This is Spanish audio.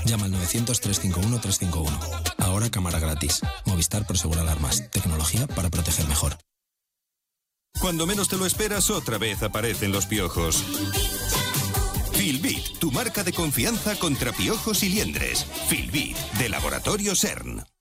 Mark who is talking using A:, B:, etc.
A: Llama al 900-351-351. Ahora cámara gratis. Movistar Prosegur Alarmas. Tecnología para proteger mejor.
B: Cuando menos te lo esperas, otra vez aparecen los piojos. Filbit, tu marca de confianza contra piojos y liendres. Filbit, de Laboratorio CERN.